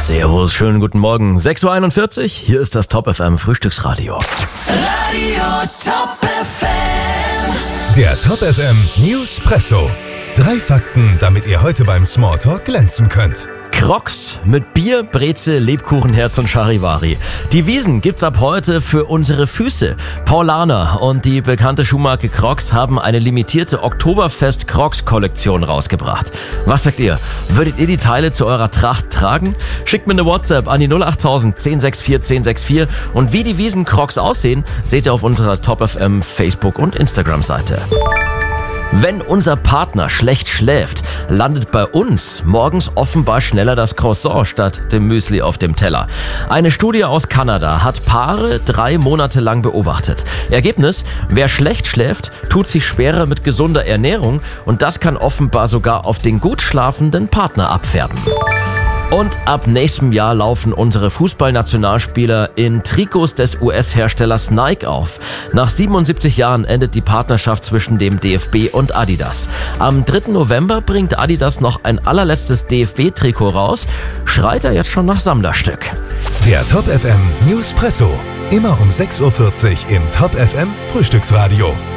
Servus, schönen guten Morgen. 6.41 Uhr, hier ist das Top FM Frühstücksradio. Radio Top FM. Der Top FM Newspresso. 3 Fakten, damit ihr heute beim Smalltalk glänzen könnt. Crocs mit Bier, Breze, Lebkuchenherz und Charivari. Die Wiesen gibt's ab heute für unsere Füße. Paulaner und die bekannte Schuhmarke Crocs haben eine limitierte Oktoberfest-Crocs-Kollektion rausgebracht. Was sagt ihr? Würdet ihr die Teile zu eurer Tracht tragen? Schickt mir eine WhatsApp an die 08000 1064 1064 und wie die Wiesen Crocs aussehen, seht ihr auf unserer Top FM Facebook- und Instagram-Seite. Wenn unser Partner schlecht schläft, landet bei uns morgens offenbar schneller das Croissant statt dem Müsli auf dem Teller. Eine Studie aus Kanada hat Paare 3 Monate lang beobachtet. Ergebnis: Wer schlecht schläft, tut sich schwerer mit gesunder Ernährung und das kann offenbar sogar auf den gut schlafenden Partner abfärben. Und ab nächstem Jahr laufen unsere Fußballnationalspieler in Trikots des US-Herstellers Nike auf. Nach 77 Jahren endet die Partnerschaft zwischen dem DFB und Adidas. Am 3. November bringt Adidas noch ein allerletztes DFB-Trikot raus. Schreit er jetzt schon nach Sammlerstück. Der Top FM Newspresso. Immer um 6.40 Uhr im Top FM Frühstücksradio.